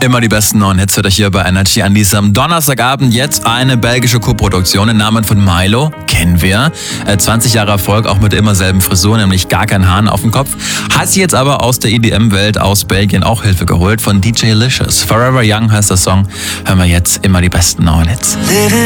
Immer die besten neuen Hits hört euch hier bei Energy an diesem Donnerstagabend. Jetzt eine belgische Koproduktion im Namen von Milo. Kennen wir. 20 Jahre Erfolg, auch mit der immer selben Frisur, nämlich gar kein Hahn auf dem Kopf. Hat sie jetzt aber aus der EDM-Welt aus Belgien auch Hilfe geholt von DJ Licious. Forever Young heißt der Song. Hören wir jetzt immer die besten neuen Hits.